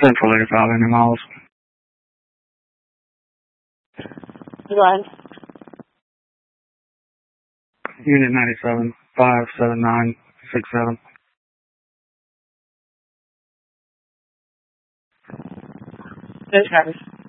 Central 85, any miles? Go ahead. Unit 97, 57967. Good, Travis.